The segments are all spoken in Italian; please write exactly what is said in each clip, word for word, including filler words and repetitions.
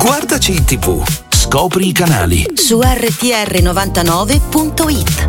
Guardaci in tivù, scopri i canali su erre ti erre novantanove punto it.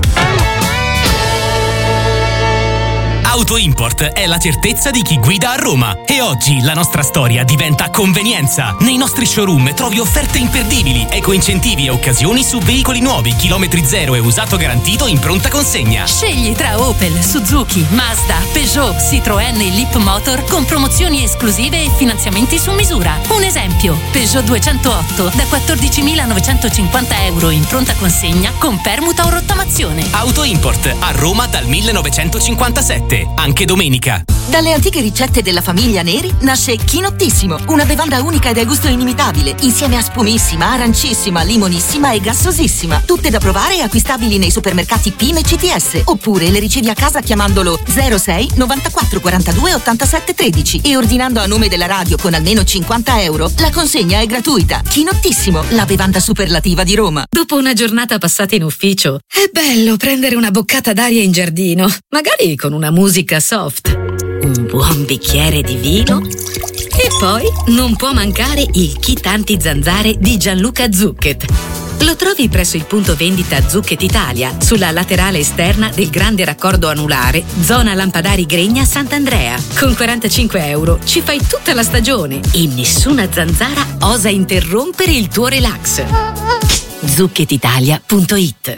Auto Import è la certezza di chi guida a Roma e oggi la nostra storia diventa convenienza. Nei nostri showroom trovi offerte imperdibili, ecoincentivi e occasioni su veicoli nuovi, chilometri zero e usato garantito in pronta consegna. Scegli tra Opel, Suzuki, Mazda, Peugeot, Citroën e Leapmotor con promozioni esclusive e finanziamenti su misura. Un esempio, Peugeot duecentootto da quattordicimilanovecentocinquanta euro in pronta consegna con permuta o rottamazione. Auto Import a Roma dal millenovecentocinquantasette. Anche domenica. Dalle antiche ricette della famiglia Neri nasce Chinottissimo, una bevanda unica e dal gusto inimitabile, insieme a spumissima, arancissima, limonissima e gassosissima. Tutte da provare e acquistabili nei supermercati P I M e C T S, oppure le ricevi a casa chiamandolo zero sei novantaquattro quarantadue ottantasette tredici e ordinando a nome della radio con almeno cinquanta euro. La consegna è gratuita. Chinottissimo, la bevanda superlativa di Roma. Dopo una giornata passata in ufficio, è bello prendere una boccata d'aria in giardino, magari con una musica soft, un buon bicchiere di vino e poi non può mancare il kit anti-zanzare di Gianluca Zucchet. Lo trovi presso il punto vendita Zucchet Italia, sulla laterale esterna del grande raccordo anulare, zona Lampadari Gregna Sant'Andrea. Con quarantacinque euro ci fai tutta la stagione e nessuna zanzara osa interrompere il tuo relax. zucchet italia punto it.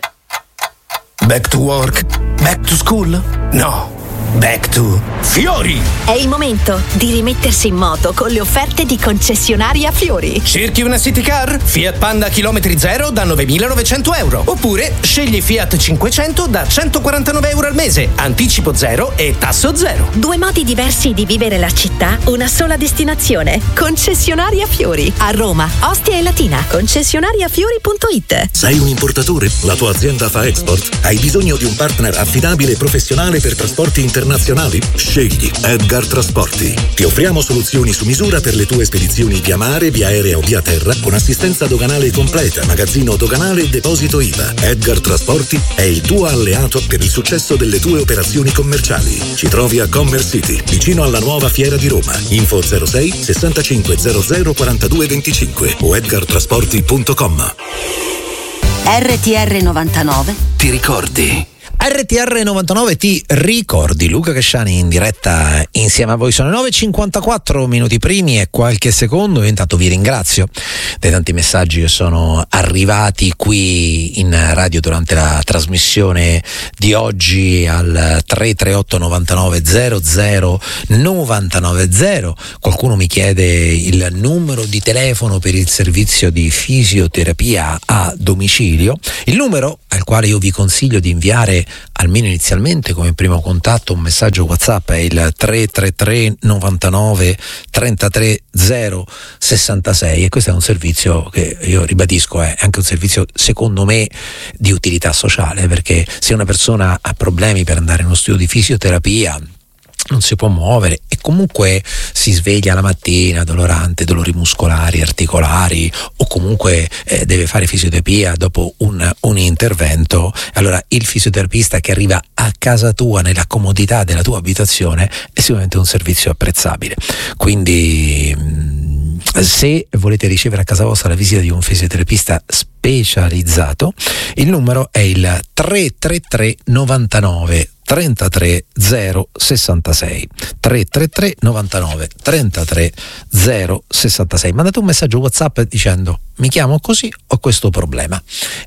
Back to work? Back to school? No. Back to Fiori! È il momento di rimettersi in moto con le offerte di concessionaria Fiori. Cerchi una city car? Fiat Panda chilometri zero da novemilanovecento euro. Oppure scegli Fiat cinquecento da centoquarantanove euro al mese, anticipo zero e tasso zero. Due modi diversi di vivere la città, una sola destinazione. Concessionaria Fiori. A Roma, Ostia e Latina. concessionaria fiori punto it. Sei un importatore? La tua azienda fa export? Hai bisogno di un partner affidabile e professionale per trasporti internazionali? Scegli Edgar Trasporti. Ti offriamo soluzioni su misura per le tue spedizioni via mare, via aerea o via terra, con assistenza doganale completa, magazzino doganale e deposito I V A. Edgar Trasporti è il tuo alleato per il successo delle tue operazioni commerciali. Ci trovi a Commerce City, vicino alla nuova Fiera di Roma. Info zero sei sessantacinque zero zero quarantadue venticinque o edgar trasporti punto com. erre ti erre novantanove. Ti ricordi? erre ti erre novantanove ti ricordi. Luca Casciani in diretta insieme a voi. Sono le nove e cinquantaquattro minuti primi e qualche secondo. Io intanto vi ringrazio dei tanti messaggi che sono arrivati qui in radio durante la trasmissione di oggi al tre tre otto novantanove zero zero novantanove zero. Qualcuno mi chiede il numero di telefono per il servizio di fisioterapia a domicilio. Il numero al quale io vi consiglio di inviare almeno inizialmente come primo contatto un messaggio WhatsApp è il tre tre tre novantanove trentatré zero sessantasei, e questo è un servizio che io ribadisco è anche un servizio secondo me di utilità sociale, perché se una persona ha problemi per andare in uno studio di fisioterapia, non si può muovere e comunque si sveglia la mattina dolorante, dolori muscolari, articolari, o comunque eh, deve fare fisioterapia dopo un, un intervento, allora il fisioterapista che arriva a casa tua nella comodità della tua abitazione è sicuramente un servizio apprezzabile. Quindi mh, se volete ricevere a casa vostra la visita di un fisioterapista specializzato, il numero è il tre tre tre novantanove trentatré zero sessantasei tre tre tre novantanove trentatré zero sessantasei. Mandate un messaggio WhatsApp dicendo mi chiamo così, ho questo problema,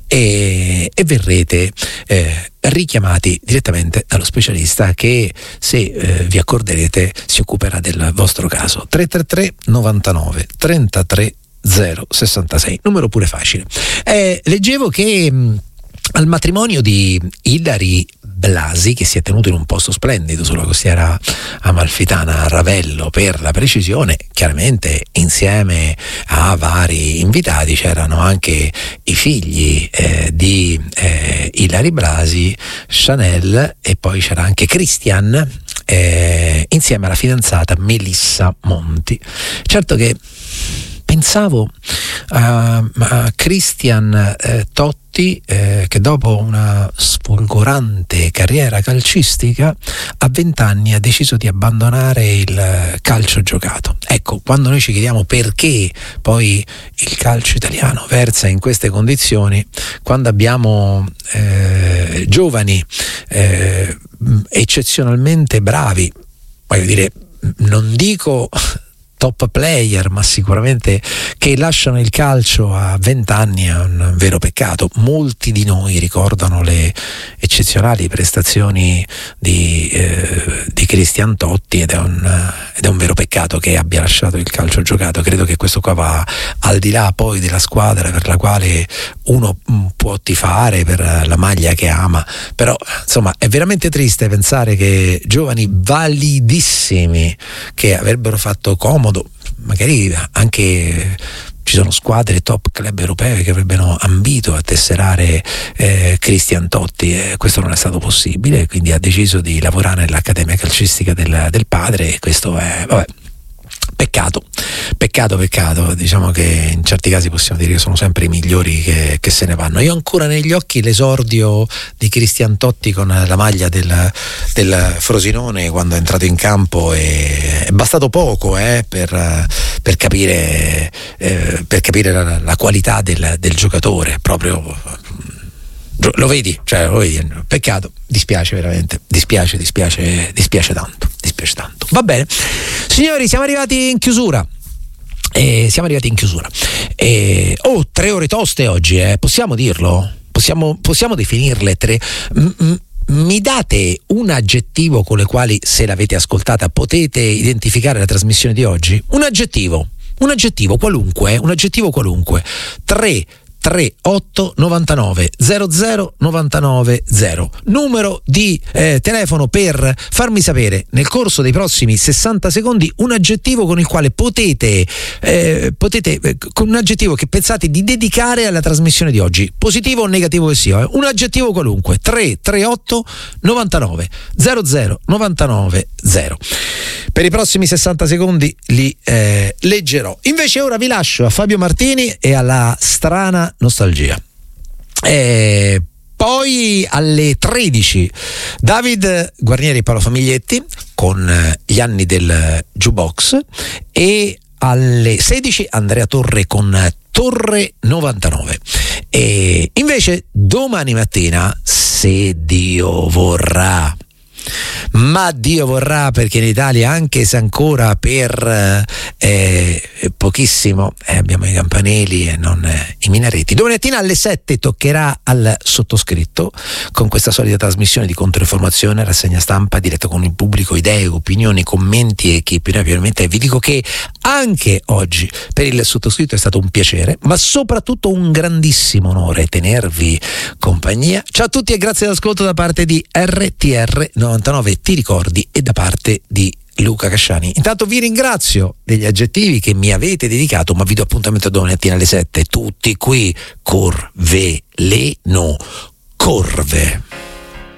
e, e verrete eh, richiamati direttamente dallo specialista che, se eh, vi accorderete, si occuperà del vostro caso. Tre tre tre novantanove trentatré zero sessantasei, numero pure facile. Eh, leggevo che mh, al matrimonio di Ilari Blasi, che si è tenuto in un posto splendido sulla costiera amalfitana, a Ravello per la precisione, chiaramente insieme a vari invitati c'erano anche i figli eh, di eh, Ilari Blasi, Chanel, e poi c'era anche Christian eh, insieme alla fidanzata Melissa Monti. Certo che pensavo a, a Christian eh, Totti Totti, eh, che dopo una sfolgorante carriera calcistica a vent'anni ha deciso di abbandonare il calcio giocato. Ecco, quando noi ci chiediamo perché poi il calcio italiano versa in queste condizioni, quando abbiamo eh, giovani eh, eccezionalmente bravi, voglio dire, non dico top player, ma sicuramente che lasciano il calcio a vent'anni è un vero peccato. Molti di noi ricordano le eccezionali prestazioni di, eh, di Cristian Totti ed è, un, ed è un vero peccato che abbia lasciato il calcio giocato. Credo che questo qua va al di là poi della squadra per la quale uno può tifare, per la maglia che ama, però insomma è veramente triste pensare che giovani validissimi che avrebbero fatto comodo, magari anche ci sono squadre top club europee che avrebbero ambito a tesserare eh, Cristian Totti, e questo non è stato possibile, quindi ha deciso di lavorare nell'accademia calcistica del, del padre, e questo è, vabbè, peccato, peccato, peccato. Diciamo che in certi casi possiamo dire che sono sempre i migliori che, che se ne vanno. Io ho ancora negli occhi l'esordio di Cristian Totti con la maglia del, del Frosinone quando è entrato in campo, e è bastato poco eh, per, per capire, eh, per capire la, la qualità del, del giocatore, proprio. Lo vedi, cioè lo vedi, peccato, dispiace veramente, dispiace, dispiace, dispiace tanto, dispiace tanto. Va bene, signori, siamo arrivati in chiusura. Eh, siamo arrivati in chiusura. Eh, oh, tre ore toste oggi, eh. Possiamo dirlo? Possiamo, possiamo definirle tre? M- mi date un aggettivo con le quali, se l'avete ascoltata, potete identificare la trasmissione di oggi? Un aggettivo, un aggettivo qualunque, un aggettivo qualunque. Tre tre otto novantanove zero zero novantanove zero, numero di eh, telefono per farmi sapere nel corso dei prossimi sessanta secondi un aggettivo con il quale potete eh, potete eh, con un aggettivo che pensate di dedicare alla trasmissione di oggi, positivo o negativo che sia, eh, un aggettivo qualunque. Tre tre otto novantanove zero zero novantanove zero. Per i prossimi sessanta secondi li eh, leggerò. Invece ora vi lascio a Fabio Martini e alla strana nostalgia. E poi alle tredici David Guarnieri e Paolo Famiglietti con gli anni del jukebox, e alle sedici Andrea Torre con Torre novantanove. E invece domani mattina, se Dio vorrà, ma Dio vorrà, perché in Italia, anche se ancora per eh, pochissimo eh, abbiamo i campanili e non eh, i minareti, domani mattina alle sette toccherà al sottoscritto con questa solita trasmissione di controinformazione, rassegna stampa diretta con il pubblico, idee, opinioni, commenti, e chi più ne ha più ne mette. Vi dico che anche oggi per il sottoscritto è stato un piacere, ma soprattutto un grandissimo onore tenervi compagnia. Ciao a tutti e grazie all'ascolto da parte di R T R novantanove Ti ricordi e da parte di Luca Casciani. Intanto vi ringrazio degli aggettivi che mi avete dedicato, ma vi do appuntamento domani mattina alle sette, tutti qui. Corveleno, corve.